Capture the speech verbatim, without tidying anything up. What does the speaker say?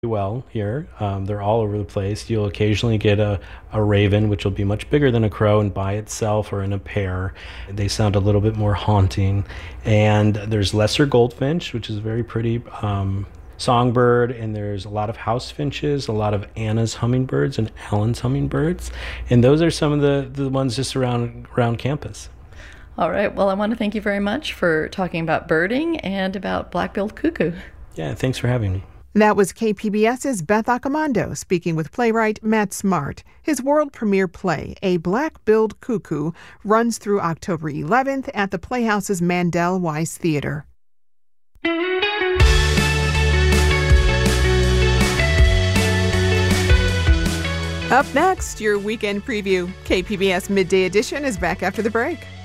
well here. Um, they're all over the place. You'll occasionally get a, a raven, which will be much bigger than a crow and by itself or in a pair. They sound a little bit more haunting. And there's lesser goldfinch, which is a very pretty um, songbird. And there's a lot of house finches, a lot of Anna's hummingbirds and Alan's hummingbirds. And those are some of the, the ones just around, around campus. All right. Well, I want to thank you very much for talking about birding and about black-billed cuckoo. Yeah, thanks for having me. That was KPBS's Beth Accomando speaking with playwright Matt Smart. His world premiere play, A Black-Billed Cuckoo, runs through October eleventh at the Playhouse's Mandel Weiss Theater. Up next, your weekend preview. K P B S Midday Edition is back after the break.